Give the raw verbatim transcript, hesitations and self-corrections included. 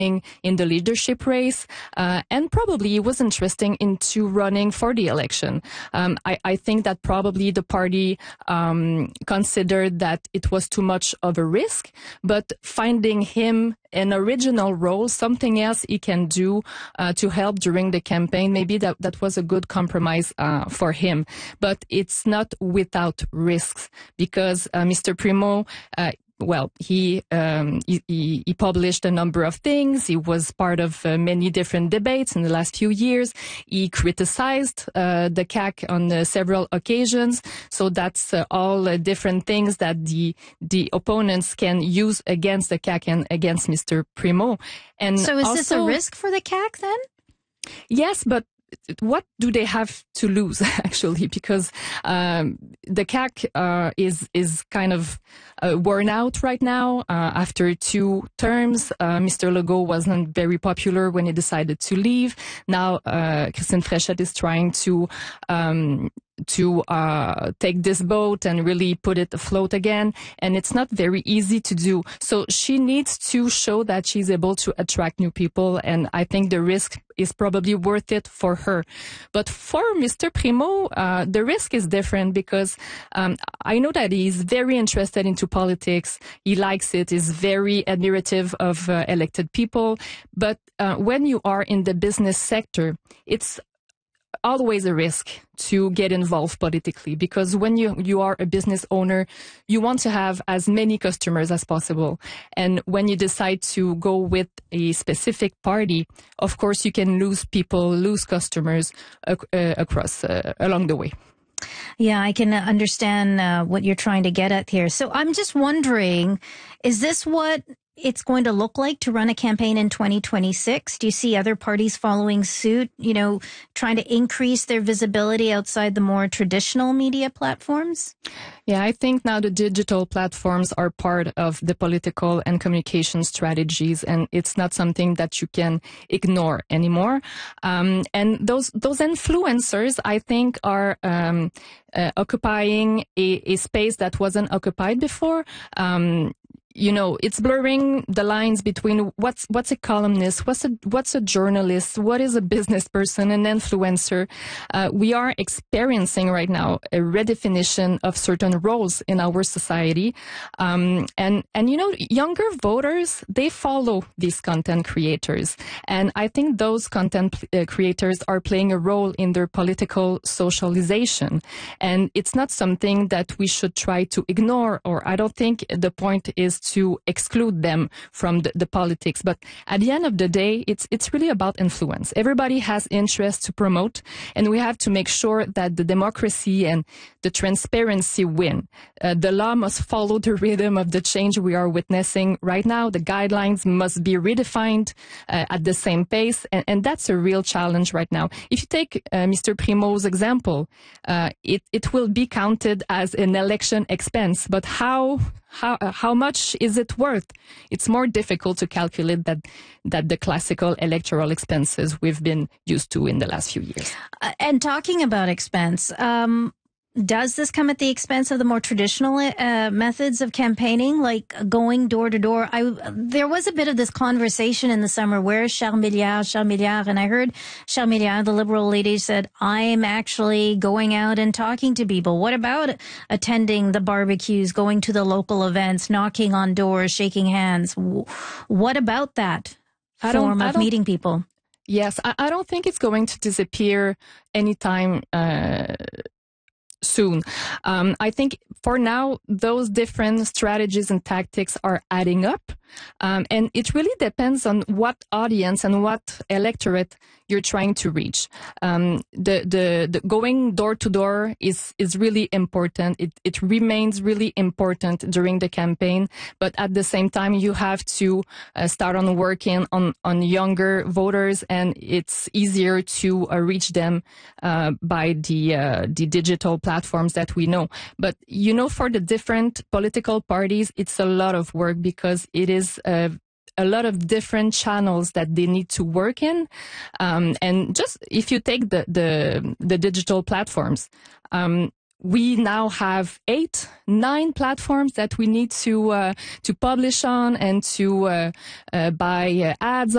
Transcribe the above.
in the leadership race, uh, and probably he was interested into running for the election. Um, I, I think that probably the party um, considered that it was too much of a risk, but finding him an original role, something else he can do uh, to help during the campaign, maybe that, that was a good compromise uh, for him. But it's not without risks, because uh, Mister Primeau, uh, well, he, um, he, he, he published a number of things. He was part of uh, many different debates in the last few years. He criticized uh, the C A C on uh, several occasions. So that's uh, all uh, different things that the the opponents can use against the C A C and against Mister Primeau. And so is also, this a risk for the C A C then? Yes, but what do they have to lose, actually? Because um, the C A C uh, is is kind of uh, worn out right now. Uh, after two terms, uh, Mister Legault wasn't very popular when he decided to leave. Now, uh, Christine Fréchette is trying to um, to uh take this boat and really put it afloat again, and it's not very easy to do. So she needs to show that she's able to attract new people, and I think the risk is probably worth it for her. But for Mister Primeau, uh the risk is different, because um I know that he's very interested into politics. He likes it. He's very admirative of uh, elected people. But uh, when you are in the business sector, it's always a risk to get involved politically, because when you you are a business owner, you want to have as many customers as possible. And when you decide to go with a specific party, of course, you can lose people, lose customers uh, uh, across uh, along the way. Yeah, I can understand uh, what you're trying to get at here. So I'm just wondering, is this what it's going to look like to run a campaign in twenty twenty-six? Do you see other parties following suit, you know, trying to increase their visibility outside the more traditional media platforms? Yeah, I think now the digital platforms are part of the political and communication strategies, and it's not something that you can ignore anymore. Um, and those those influencers, I think, are um, uh, occupying a, a space that wasn't occupied before. Um, You know, it's blurring the lines between what's what's a columnist, what's a what's a journalist, what is a business person, an influencer. Uh, we are experiencing right now a redefinition of certain roles in our society, um, and and you know, younger voters, they follow these content creators, and I think those content uh, creators are playing a role in their political socialization, and it's not something that we should try to ignore. Or I don't think the point is to exclude them from the, the politics. But at the end of the day, it's it's really about influence. Everybody has interest to promote, and we have to make sure that the democracy and the transparency win. Uh, the law must follow the rhythm of the change we are witnessing right now. The guidelines must be redefined uh, at the same pace, and, and that's a real challenge right now. If you take uh, Mister Primeau's example, uh, it, it will be counted as an election expense, but how How uh, how much is it worth? It's more difficult to calculate that that the classical electoral expenses we've been used to in the last few years. Uh, and talking about expense, um, does this come at the expense of the more traditional uh, methods of campaigning, like going door to door? I there was a bit of this conversation in the summer. Where is Charles Milliard? Charles Milliard, and I heard Charles Milliard, the Liberal lady, said, "I'm actually going out and talking to people." What about attending the barbecues, going to the local events, knocking on doors, shaking hands? What about that I don't, form I of don't, meeting people? Yes, I, I don't think it's going to disappear anytime Uh, soon. Um, I think for now, those different strategies and tactics are adding up. Um, and it really depends on what audience and what electorate you're trying to reach. Um, the, the, the going door to door is, is really important. It, it remains really important during the campaign. But at the same time, you have to uh, start on working on, on younger voters, and it's easier to uh, reach them uh, by the, uh, the digital platforms that we know. But, you know, for the different political parties, it's a lot of work, because it is Uh, a lot of different channels that they need to work in. Um, and just if you take the, the, the digital platforms, um, we now have eight, nine platforms that we need to, uh, to publish on and to, uh, uh, buy uh, ads